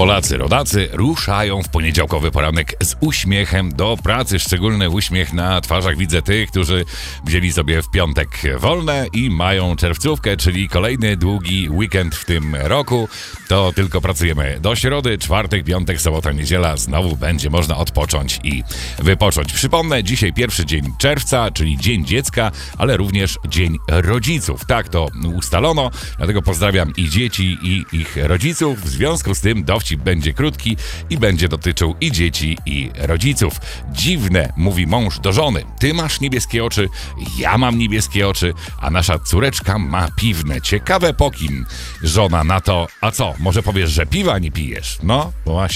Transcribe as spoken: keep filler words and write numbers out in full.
Polacy, rodacy ruszają w poniedziałkowy poranek z uśmiechem do pracy. Szczególny uśmiech na twarzach widzę tych, którzy wzięli sobie w piątek wolne i mają czerwcówkę, czyli kolejny długi weekend w tym roku. To tylko pracujemy do środy, czwartek, piątek, sobota, niedziela. Znowu będzie można odpocząć i wypocząć. Przypomnę, dzisiaj pierwszy dzień czerwca, czyli Dzień Dziecka, ale również Dzień Rodziców. Tak to ustalono, dlatego pozdrawiam i dzieci, i ich rodziców. W związku z tym dowcip będzie krótki i będzie dotyczył i dzieci, i rodziców. Dziwne, mówi mąż do żony. Ty masz niebieskie oczy, ja mam niebieskie oczy, a nasza córeczka ma piwne. Ciekawe po kim. Żona na to, a co, może powiesz, że piwa nie pijesz? No, właśnie.